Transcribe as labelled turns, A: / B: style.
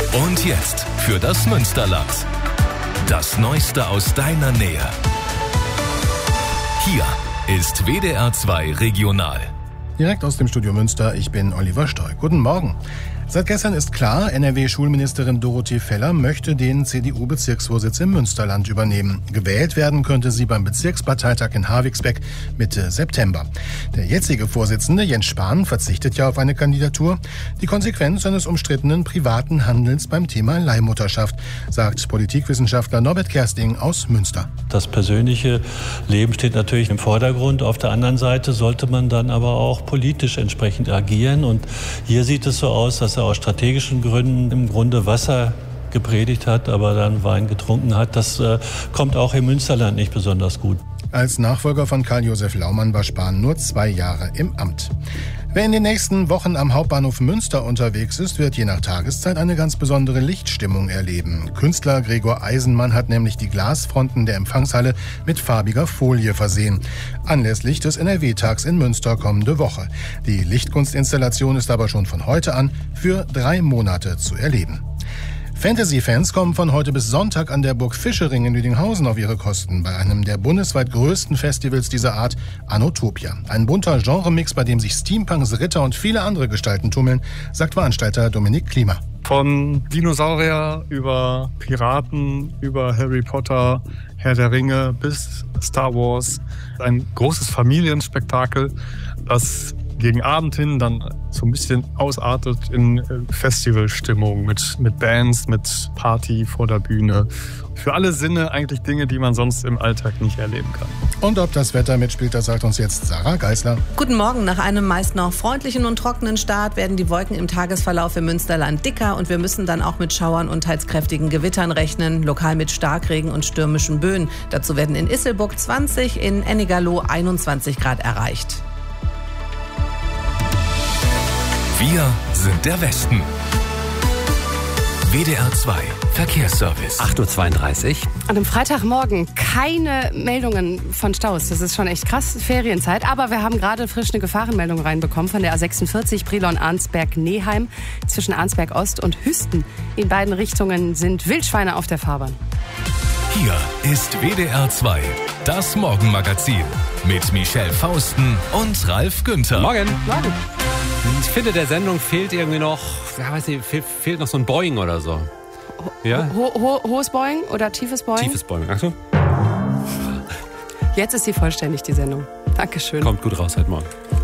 A: Und jetzt für das Münsterland. Das Neueste aus deiner Nähe. Hier ist WDR 2 Regional.
B: Direkt aus dem Studio Münster, ich bin Oliver Stoll. Guten Morgen. Seit gestern ist klar, NRW-Schulministerin Dorothee Feller möchte den CDU-Bezirksvorsitz im Münsterland übernehmen. Gewählt werden könnte sie beim Bezirksparteitag in Havigsbeck Mitte September. Der jetzige Vorsitzende Jens Spahn verzichtet ja auf eine Kandidatur. Die Konsequenz eines umstrittenen privaten Handels beim Thema Leihmutterschaft, sagt Politikwissenschaftler Norbert Kersting aus Münster.
C: Das persönliche Leben steht natürlich im Vordergrund. Auf der anderen Seite sollte man dann aber auch politisch entsprechend agieren. Und hier sieht es so aus, dass er aus strategischen Gründen im Grunde Wasser gepredigt hat, aber dann Wein getrunken hat. Das kommt auch im Münsterland nicht besonders gut.
B: Als Nachfolger von Karl-Josef Laumann war Spahn nur 2 Jahre im Amt. Wer in den nächsten Wochen am Hauptbahnhof Münster unterwegs ist, wird je nach Tageszeit eine ganz besondere Lichtstimmung erleben. Künstler Gregor Eisenmann hat nämlich die Glasfronten der Empfangshalle mit farbiger Folie versehen. Anlässlich des NRW-Tags in Münster kommende Woche. Die Lichtkunstinstallation ist aber schon von heute an für 3 Monate zu erleben. Fantasy-Fans kommen von heute bis Sonntag an der Burg Fischering in Lüdinghausen auf ihre Kosten bei einem der bundesweit größten Festivals dieser Art, Anotopia. Ein bunter Genremix, bei dem sich Steampunks, Ritter und viele andere Gestalten tummeln, sagt Veranstalter Dominik Klima.
D: Von Dinosaurier über Piraten, über Harry Potter, Herr der Ringe bis Star Wars. Ein großes Familienspektakel, das gegen Abend hin dann so ein bisschen ausartet in Festivalstimmung mit Bands, mit Party vor der Bühne. Für alle Sinne eigentlich Dinge, die man sonst im Alltag nicht erleben kann.
B: Und ob das Wetter mitspielt, das sagt uns jetzt Sarah Geisler.
E: Guten Morgen. Nach einem meist noch freundlichen und trockenen Start werden die Wolken im Tagesverlauf im Münsterland dicker und wir müssen dann auch mit Schauern und teils kräftigen Gewittern rechnen, lokal mit Starkregen und stürmischen Böen. Dazu werden in Isselburg 20, in Ennigerloh 21 Grad erreicht.
A: Wir sind der Westen. WDR 2 Verkehrsservice.
F: 8.32 Uhr.
G: An einem Freitagmorgen keine Meldungen von Staus. Das ist schon echt krass, Ferienzeit. Aber wir haben gerade frisch eine Gefahrenmeldung reinbekommen von der A46 Brilon-Arnsberg-Neheim zwischen Arnsberg-Ost und Hüsten. In beiden Richtungen sind Wildschweine auf der Fahrbahn.
A: Hier ist WDR 2, das Morgenmagazin mit Michelle Fausten und Ralf Günther.
F: Morgen.
G: Morgen.
F: Ich finde, der Sendung fehlt irgendwie noch, fehlt noch so ein Boing oder so. Ja?
G: Hohes Boing oder tiefes Boing?
F: Tiefes Boing. Achtung.
G: Jetzt ist sie vollständig, die Sendung. Dankeschön.
F: Kommt gut raus heute Morgen.